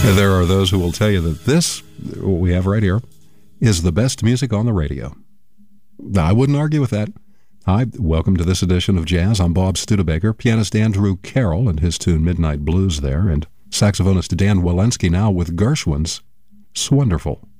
And there are those who will tell you that this, what we have right here, is the best music on the radio. I wouldn't argue with that. Hi, welcome to this edition of Jazz. I'm Bob Studebaker, pianist Andrew Carroll and his tune Midnight Blues there, and saxophonist Dan Walensky now with Gershwin's Swonderful.